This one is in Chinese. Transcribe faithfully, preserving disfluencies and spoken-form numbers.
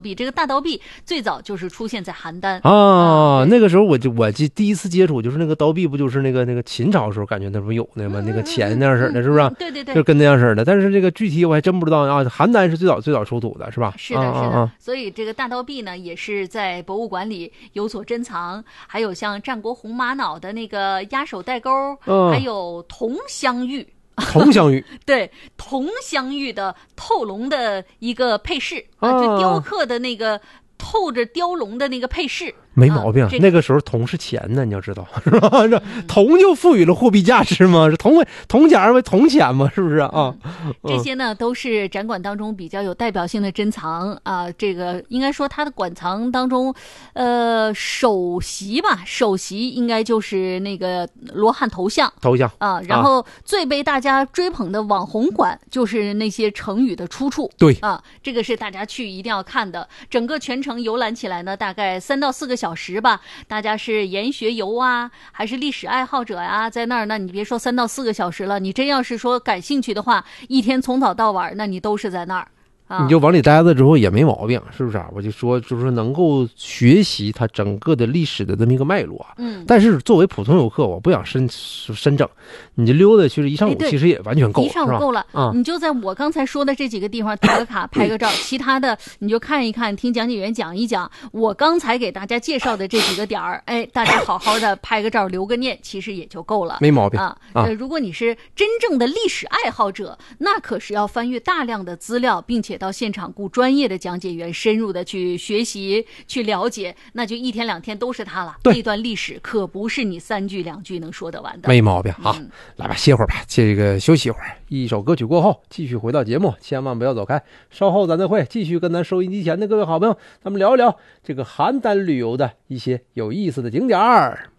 比这个大刀币最早就是出现在邯郸啊，那个时候我就我记第一次接触就是那个刀币，不就是那个那个秦朝的时候感觉那不有那吗？那个钱那样式的，是不是？ 对对对， 就跟那样式的。但是这个具体我还真不知道啊。邯郸是最早最早出土的，是吧？ 是的，是的。所以这个大刀币呢，也是在博物馆里有所珍藏。还有像战国红玛瑙的那个压手带钩，还有铜镶玉。 铜镶玉对，铜镶玉的透龙的一个配饰啊，就雕刻的那个透着雕龙的那个配饰， 没毛病、啊这个。那个时候铜是钱呢，你要知道，是吧？这铜就赋予了货币价值吗？是铜为铜钱为铜钱吗？是不是啊、 嗯？这些呢都是展馆当中比较有代表性的珍藏啊。这个应该说它的馆藏当中，呃，首席吧，首席应该就是那个罗汉头像， 头像啊。然后最被大家追捧的网红馆就是那些成语的出处， 对啊，这个是大家去一定要看的。整个全程游览起来呢，大概三到四个小时吧。大家是研学游啊，还是历史爱好者啊，在那儿呢，你别说三到四个小时了，你真要是说感兴趣的话，一天从早到晚，那你都是在那儿。 你就往里待着之后也没毛病，是不是啊？我就说，就是能够学习它整个的历史的这么一个脉络。 嗯， 但是作为普通游客，我不想深深整，你就溜达去一上午，其实也完全够， 一上午够了。 啊、 嗯，你就在我刚才说的这几个地方打个卡、拍个照，其他的你就看一看，听讲解员讲一讲。我刚才给大家介绍的这几个点儿，哎，大家好好的拍个照、留个念，其实也就够了， 没毛病啊。呃，如果你是真正的历史爱好者，那可是要翻阅大量的资料，并且到现场雇专业的讲解员深入的去学习、去了解，那就一天两天都是他了。这段历史可不是你三句两句能说得完的。 没毛病啊、 嗯！ 来吧，歇会儿吧，这个休息一会儿。一首歌曲过后，继续回到节目，千万不要走开。稍后咱再会，继续跟咱收音机前的各位好朋友，咱们聊一聊这个邯郸旅游的一些有意思的景点儿。